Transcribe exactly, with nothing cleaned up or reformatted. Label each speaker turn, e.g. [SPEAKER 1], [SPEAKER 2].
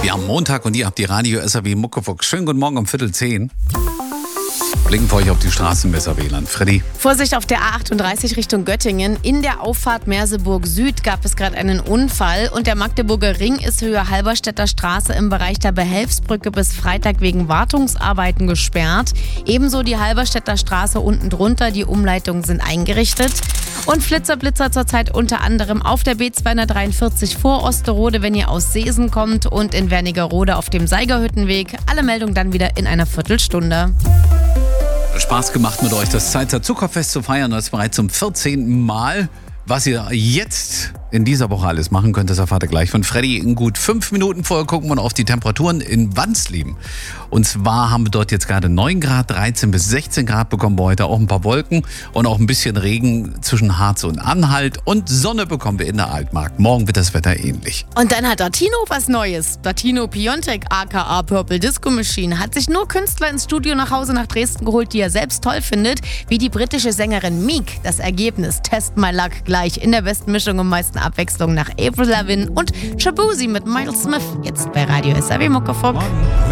[SPEAKER 1] Wir haben Montag und ihr habt die Radio S R W Muckefuck. Schönen guten Morgen um Viertel zehn. Blicken für euch auf die Straßen besser W L A N. Freddy.
[SPEAKER 2] Vorsicht auf der A achtunddreißig Richtung Göttingen. In der Auffahrt Merseburg Süd gab es gerade einen Unfall und der Magdeburger Ring ist Höhe Halberstädter Straße im Bereich der Behelfsbrücke bis Freitag wegen Wartungsarbeiten gesperrt. Ebenso die Halberstädter Straße unten drunter. Die Umleitungen sind eingerichtet. Und Flitzer, Blitzer zurzeit unter anderem auf der B zweihundertdreiundvierzig vor Osterode, wenn ihr aus Seesen kommt, und in Wernigerode auf dem Seigerhüttenweg. Alle Meldungen dann wieder in einer Viertelstunde.
[SPEAKER 1] Spaß gemacht mit euch, das Zeitzer Zuckerfest zu feiern. Das ist bereits zum vierzehnten Mal. Was ihr jetzt in dieser Woche alles machen könnt, das erfahrt ihr gleich von Freddy. In gut fünf Minuten vorher gucken wir auf die Temperaturen in Wansleben. Und zwar haben wir dort jetzt gerade neun Grad, dreizehn bis sechzehn Grad bekommen wir heute. Auch ein paar Wolken und auch ein bisschen Regen zwischen Harz und Anhalt. Und Sonne bekommen wir in der Altmark. Morgen wird das Wetter ähnlich.
[SPEAKER 2] Und dann hat Datino was Neues. Datino Piontek, aka Purple Disco Machine, hat sich nur Künstler ins Studio nach Hause nach Dresden geholt, die er selbst toll findet, wie die britische Sängerin Meek. Das Ergebnis: Test My Luck gleich in der besten Mischung und meisten Abwechslung nach Avril Lavigne und Shaboozey mit Miles Smith. Jetzt bei Radio S R W Muckefuck.